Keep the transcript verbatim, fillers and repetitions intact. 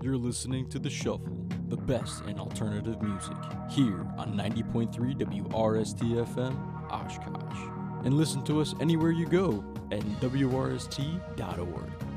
You're listening to The Shuffle, the best in alternative music, here on ninety point three W R S T F M, Oshkosh. And listen to us anywhere you go at W R S T dot org.